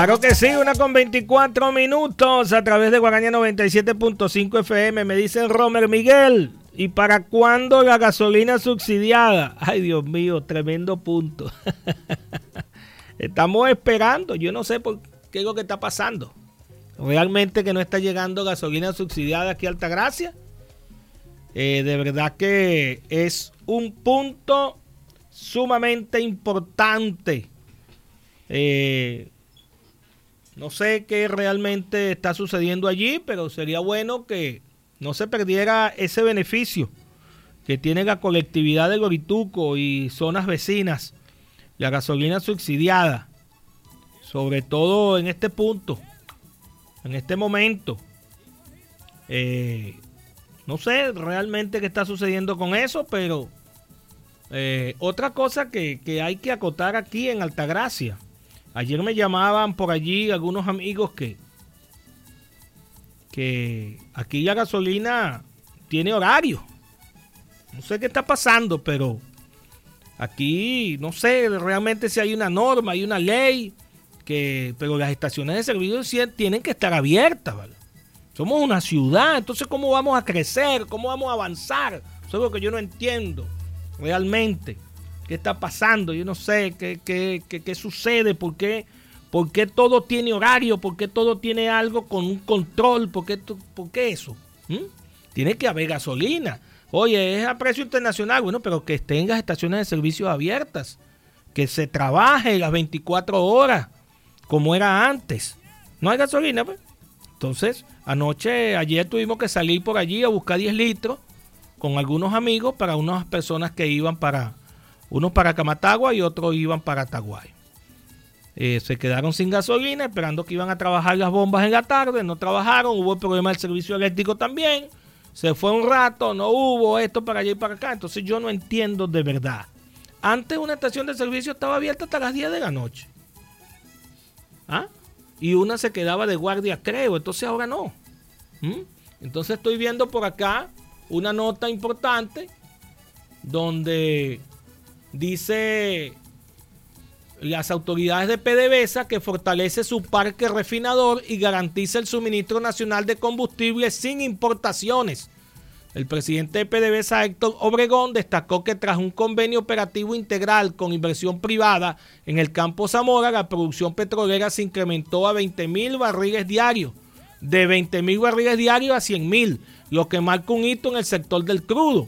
Claro que sí, 1:24 a través de Guaraña 97.5 FM. Me dice Romer Miguel, ¿y para cuándo la gasolina subsidiada? Ay, Dios mío, tremendo punto. Estamos esperando, yo no sé por qué es lo que está pasando. Realmente que no está llegando gasolina subsidiada aquí a Altagracia. De verdad que es un punto sumamente importante. No sé qué realmente está sucediendo allí, pero sería bueno que no se perdiera ese beneficio que tiene la colectividad de Gorituco y zonas vecinas, la gasolina subsidiada, sobre todo en este punto, en este momento. No sé realmente qué está sucediendo con eso, pero otra cosa que hay que acotar aquí en Altagracia. Ayer me llamaban por allí algunos amigos que aquí la gasolina tiene horario. No sé qué está pasando, pero aquí no sé realmente si hay una norma, hay una ley, pero las estaciones de servicio tienen que estar abiertas, ¿vale? Somos una ciudad, entonces ¿cómo vamos a crecer? ¿Cómo vamos a avanzar? Eso es lo que yo no entiendo realmente. ¿Qué está pasando? Yo no sé qué sucede, por qué todo tiene horario, por qué todo tiene algo con un control, por qué eso. Tiene que haber gasolina. Oye, es a precio internacional, bueno, pero que estén las estaciones de servicio abiertas, que se trabaje las 24 horas, como era antes. No hay gasolina, pues. Entonces, ayer tuvimos que salir por allí a buscar 10 litros con algunos amigos para unas personas que iban unos para Camatagua y otros iban para Ataguay. Se quedaron sin gasolina, esperando que iban a trabajar las bombas en la tarde. No trabajaron, hubo el problema del servicio eléctrico también. Se fue un rato, no hubo esto para allá y para acá. Entonces yo no entiendo de verdad. Antes una estación de servicio estaba abierta hasta las 10 de la noche. Y una se quedaba de guardia, creo. Entonces ahora no. Entonces estoy viendo por acá una nota importante donde dice las autoridades de PDVSA que fortalece su parque refinador y garantiza el suministro nacional de combustible sin importaciones. El presidente de PDVSA, Héctor Obregón, destacó que tras un convenio operativo integral con inversión privada en el campo Zamora, la producción petrolera se incrementó a 20,000 barriles diarios, de 20,000 barriles diarios a 100,000, lo que marca un hito en el sector del crudo.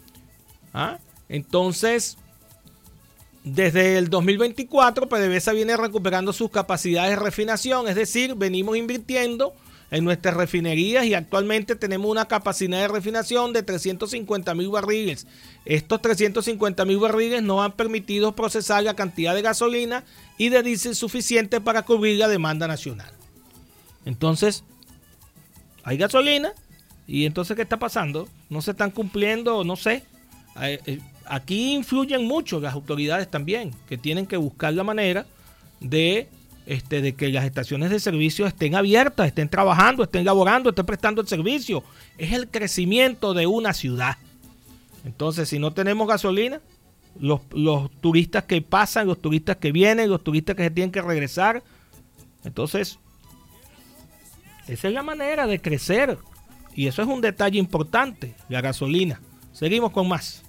Entonces, desde el 2024, PDVSA viene recuperando sus capacidades de refinación, es decir, venimos invirtiendo en nuestras refinerías y actualmente tenemos una capacidad de refinación de 350,000 barriles. Estos 350,000 barriles nos han permitido procesar la cantidad de gasolina y de diésel suficiente para cubrir la demanda nacional. Entonces, hay gasolina y entonces ¿qué está pasando? No se están cumpliendo, no sé. Aquí influyen mucho las autoridades también, que tienen que buscar la manera de que las estaciones de servicio estén abiertas, estén trabajando, estén laborando, estén prestando el servicio. Es el crecimiento de una ciudad. Entonces, si no tenemos gasolina, los turistas que pasan, los turistas que vienen, los turistas que se tienen que regresar, entonces, esa es la manera de crecer. Y eso es un detalle importante, la gasolina. Seguimos con más.